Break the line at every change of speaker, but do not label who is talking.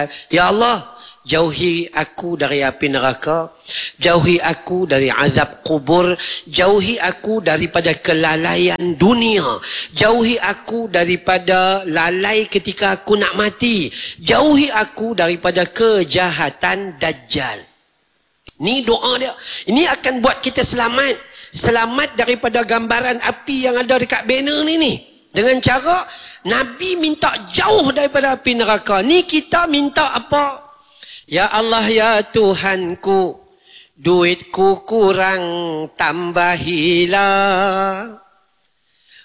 Ya Allah, jauhi aku dari api neraka, jauhi aku dari azab kubur, jauhi aku daripada kelalaian dunia, jauhi aku daripada lalai ketika aku nak mati, jauhi aku daripada kejahatan Dajjal. Ni doa dia. Ini akan buat kita selamat. Selamat daripada gambaran api yang ada dekat banner ni. Dengan cara Nabi minta jauh daripada api neraka. Ni kita minta apa? Ya Allah, ya Tuhanku, duitku kurang, tambahilah.